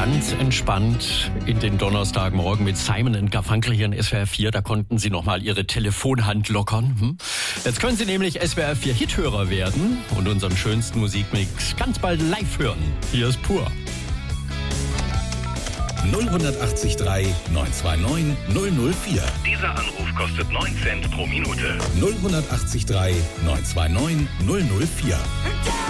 Ganz entspannt in den Donnerstagmorgen mit Simon & Garfunkel hier in SWR 4. Da konnten Sie nochmal Ihre Telefonhand lockern. Jetzt können Sie nämlich SWR 4 Hithörer werden und unseren schönsten Musikmix ganz bald live hören. Hier ist Pur. 08039 929 004. Dieser Anruf kostet 9 Cent pro Minute. 08039 929 004.